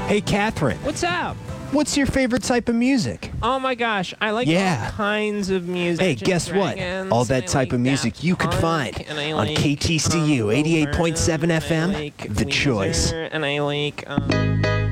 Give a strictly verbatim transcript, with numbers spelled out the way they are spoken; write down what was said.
Hey, Catherine, What's up? what's your favorite type of music? Oh my gosh, I like Yeah. all kinds of music. Hey, Dungeons guess and what? Dragons, All and that I type like of music Daft you can Punk, find and I on like, K T C U um, eighty-eight point seven Lil F M, Vernon, and I like The Choice. Weezer, and I like um,